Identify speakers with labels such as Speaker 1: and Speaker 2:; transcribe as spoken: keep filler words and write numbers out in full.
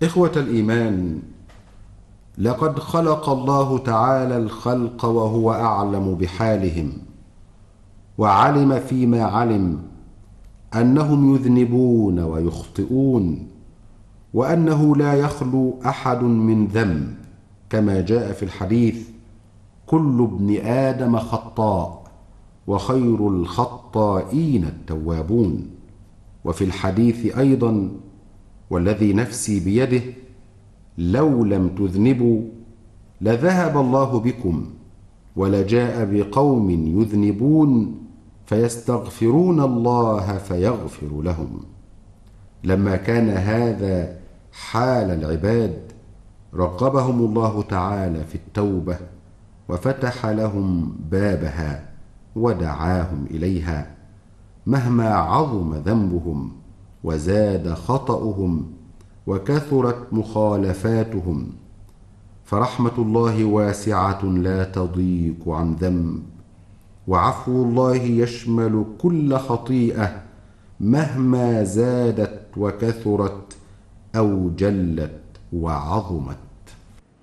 Speaker 1: إخوة الإيمان، لقد خلق الله تعالى الخلق وهو أعلم بحالهم، وعلم فيما علم أنهم يذنبون ويخطئون، وأنه لا يخلو أحد من ذنب، كما جاء في الحديث: كل ابن آدم خطاء وخير الخطائين التوابون. وفي الحديث أيضا: والذي نفسي بيده لو لم تذنبوا لذهب الله بكم ولجاء بقوم يذنبون فيستغفرون الله فيغفر لهم. لما كان هذا حال العباد رغبهم الله تعالى في التوبة وفتح لهم بابها ودعاهم إليها، مهما عظم ذنبهم وزاد خطأهم وكثرت مخالفاتهم. فرحمة الله واسعة لا تضيق عن ذنب، وعفو الله يشمل كل خطيئة مهما زادت وكثرت أو جلت وعظمت.